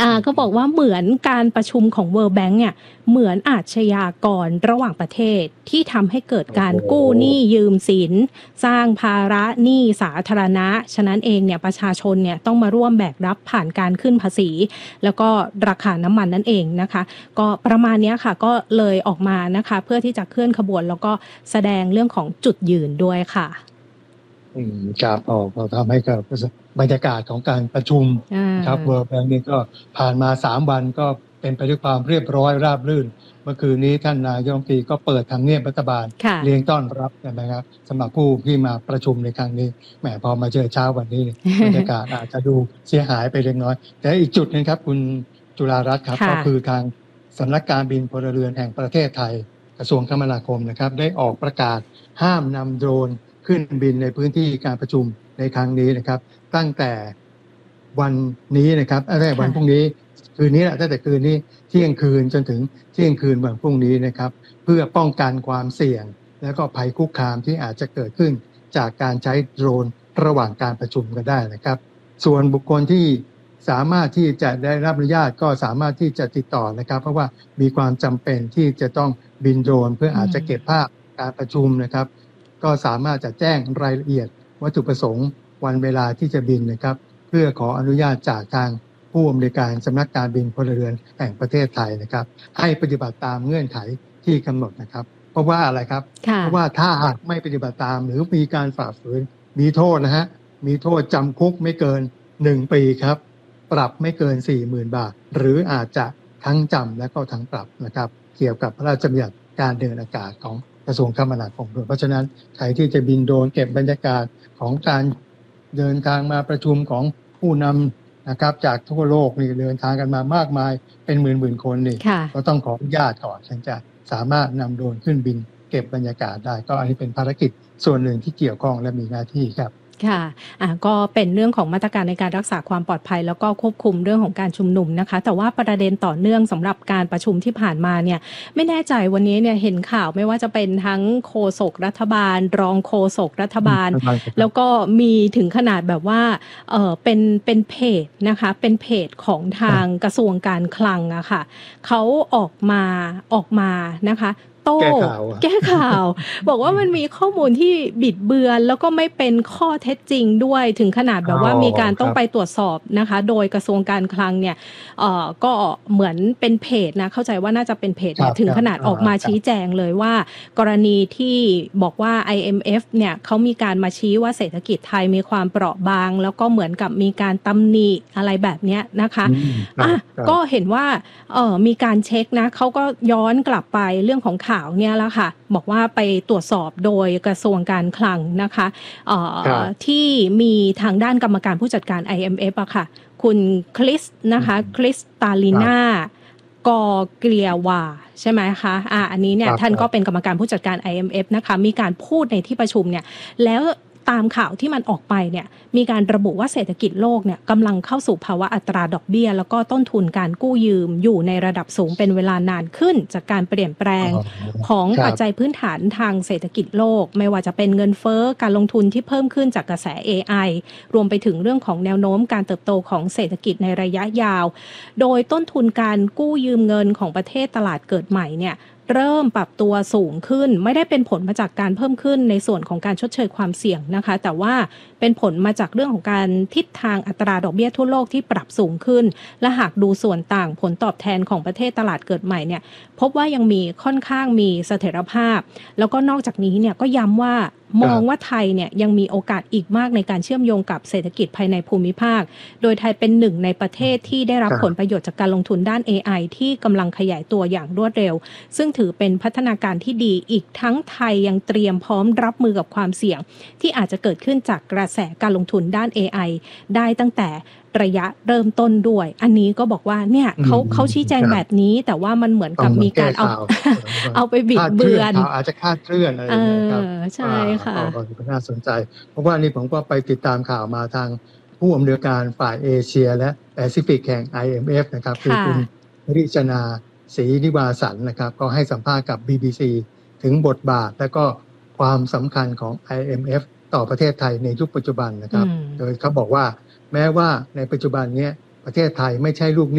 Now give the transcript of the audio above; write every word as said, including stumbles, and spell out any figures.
อ่าก็บอกว่าเหมือนการประชุมของ World Bank เนี่ยเหมือนอาชญากรระหว่างประเทศที่ทำให้เกิดการกู้หนี้ยืมสินสร้างภาระหนี้สาธารณะฉะนั้นเองเนี่ยประชาชนเนี่ยต้องมาร่วมแบกรับผ่านการขึ้นภาษีแล้วก็ราคาน้ำมันนั่นเองนะคะก็ประมาณนี้ค่ะก็เลยออกมานะคะเพื่อที่จะเคลื่อนขบวนแล้วก็แสดงเรื่องของจุดยืนด้วยค่ะอืมครับออกเราทำให้กับบรรยากาศของการประชุมครับ World Bank นี่ก็ผ่านมาสามวันก็เป็นไปด้วยความเรียบร้อยราบรื่นเมื่อคืนนี้ท่านนายกรัฐมนตรีก็เปิดทำเนียบรัฐบาลเลี้ยงต้อนรับนะครับสำหรับผู้ที่มาประชุมในครั้งนี้แหมพอมาเจอเช้าวันนี้บรรยากาศอาจจะดูเสียหายไปเล็กน้อยแต่อีกจุดนึงครับคุณจุฬารัตน์ครับก็คือทางสำนักการบินพลเรือนแห่งประเทศไทยกระทรวงคมนาคมนะครับได้ออกประกาศห้ามนำโดรนขึ้นบินในพื้นที่การประชุมในครั้งนี้นะครับตั้งแต่วันนี้นะครับตั้งแต่วันพรุ่งนี้คืนนี้แหละตั้งแต่คืนนี้เที่ยงคืนจนถึงเที่ยงคืนวันพรุ่งนี้นะครับเพื่อป้องกันความเสี่ยงและก็ภัยคุกคามที่อาจจะเกิดขึ้นจากการใช้โดรนระหว่างการประชุมกันได้นะครับส่วนบุคคลที่สามารถที่จะได้รับอนุญาตก็สามารถที่จะติดต่อนะครับเพราะว่ามีความจำเป็นที่จะต้องบินโดรนเพื่ออาจจะเก็บภาพการประชุมนะครับก็สามารถจะแจ้งรายละเอียดวัตถุประสงค์วันเวลาที่จะบินนะครับเพื่อขออนุญาตจากทางผู้อำนวยการสำนักการบินพลเรือนแห่งประเทศไทยนะครับให้ปฏิบัติตามเงื่อนไขที่กำหนดนะครับเพราะว่าอะไรครับเพราะว่าถ้าหากไม่ปฏิบัติตามหรือมีการฝ่าฝืนมีโทษนะฮะมีโทษจำคุกไม่เกินหนึ่งปีครับปรับไม่เกิน สี่หมื่น บาทหรืออาจจะทั้งจำและก็ทั้งปรับนะครับเกี่ยวกับพระราชบัญญัติการเดินอากาศของกระทรวงคมนาคมด้วยเพราะฉะนั้นใครที่จะบินโดรนเก็บบรรยากาศของการเดินทางมาประชุมของผู้นำนะครับจากทั่วโลกนี่เดินทางกันมามากมายเป็นหมื่นๆคนนี่ก็ต้องขออนุญาตก่อนถึงจะสามารถนำโดรนขึ้นบินเก็บบรรยากาศได้ก็อันนี้เป็นภารกิจส่วนหนึ่งที่เกี่ยวข้องและมีหน้าที่ครับค่ะอ่ะก็เป็นเรื่องของมาตรการในการรักษาความปลอดภัยแล้วก็ควบคุมเรื่องของการชุมนุมนะคะแต่ว่าประเด็นต่อเนื่องสำหรับการประชุมที่ผ่านมาเนี่ยไม่แน่ใจวันนี้เนี่ยเห็นข่าวไม่ว่าจะเป็นทั้งโฆษกรัฐบาลรองโฆษกรัฐบาลแล้วก็มีถึงขนาดแบบว่าเออเป็นเป็นเพจนะคะเป็นเพจของทางกระทรวงการคลังอะค่ะเขาออกมาออกมานะคะโต้แก้ข่าวบอกว่ามันมีข้อมูลที่บิดเบือนแล้วก็ไม่เป็นข้อเท็จจริงด้วยถึงขนาดแบบว่ามีการต้องไปตรวจสอบนะคะโดยกระทรวงการคลังเนี่ยเอ่อก็เหมือนเป็นเพจนะเข้าใจว่าน่าจะเป็นเพจเนี่ยถึงขนาดออกมาชี้แจงเลยว่ากรณีที่บอกว่า ไอ เอ็ม เอฟ เนี่ยเขามีการมาชี้ว่าเศรษฐกิจไทยมีความเปราะบางแล้วก็เหมือนกับมีการตำหนิอะไรแบบเนี้ยนะคะอ่ะก็เห็นว่าเอ่อมีการเช็คนะเขาก็ย้อนกลับไปเรื่องของข่าวเนี่ยแล้วค่ะบอกว่าไปตรวจสอบโดยกระทรวงการคลังนะคะที่มีทางด้านกรรมการผู้จัดการ ไอ เอ็ม เอฟ อะค่ะคุณคริสนะคะคริสตาลิน่ากอเกลียวาใช่ไหมคะอ่าอันนี้เนี่ยท่านก็เป็นกรรมการผู้จัดการ ไอ เอ็ม เอฟ นะคะมีการพูดในที่ประชุมเนี่ยแล้วตามข่าวที่มันออกไปเนี่ยมีการระบุว่าเศรษฐกิจโลกเนี่ยกำลังเข้าสู่ภาวะอัตราดอกเบี้ยแล้วก็ต้นทุนการกู้ยืมอยู่ในระดับสูงเป็นเวลานานขึ้นจากการเปลี่ยนแปลงของปัจจัยพื้นฐานทางเศรษฐกิจโลกไม่ว่าจะเป็นเงินเฟ้อการลงทุนที่เพิ่มขึ้นจากกระแส เอ ไอ รวมไปถึงเรื่องของแนวโน้มการเติบโตของเศรษฐกิจในระยะยาวโดยต้นทุนการกู้ยืมเงินของประเทศตลาดเกิดใหม่เนี่ยเริ่มปรับตัวสูงขึ้นไม่ได้เป็นผลมาจากการเพิ่มขึ้นในส่วนของการชดเชยความเสี่ยงนะคะแต่ว่าเป็นผลมาจากเรื่องของการทิศทางอัตราดอกเบี้ยทั่วโลกที่ปรับสูงขึ้นและหากดูส่วนต่างผลตอบแทนของประเทศตลาดเกิดใหม่เนี่ยพบว่ายังมีค่อนข้างมีเสถียรภาพแล้วก็นอกจากนี้เนี่ยก็ย้ำว่ามองว่าไทยเนี่ยยังมีโอกาสอีกมากในการเชื่อมโยงกับเศรษฐกิจภายในภูมิภาคโดยไทยเป็นหนึ่งในประเทศที่ได้รับผลประโยชน์จากการลงทุนด้าน เอ ไอ ที่กำลังขยายตัวอย่างรวดเร็วซึ่งถือเป็นพัฒนาการที่ดีอีกทั้งไทยยังเตรียมพร้อมรับมือกับความเสี่ยงที่อาจจะเกิดขึ้นจากกระแสการลงทุนด้าน เอ ไอ ได้ตั้งแต่ระยะเริ่มต้นด้วยอันนี้ก็บอกว่าเนี่ยเขาเขาชี้แจงแบบนี้แต่ว่ามันเหมือนกับมีการเอาเอาไปบิดเบือนอาจจะคาดเคลื่อนอะไรอย่างเงี้ยครับใช่ค่ะก็น่าสนใจเพราะว่านี่ผมก็ไปติดตามข่าวมาทางผู้อำนวยการฝ่ายเอเชียและแปซิฟิกแห่ง ไอ เอ็ม เอฟ นะครับคือคุณริชนาศรีนิวาสันนะครับก็ให้สัมภาษณ์กับ บี บี ซี ถึงบทบาทและก็ความสำคัญของ ไอ เอ็ม เอฟ ต่อประเทศไทยในยุคปัจจุบันนะครับโดยเขาบอกว่าแม้ว่าในปัจจุบันนี้ประเทศไทยไม่ใช่ลูก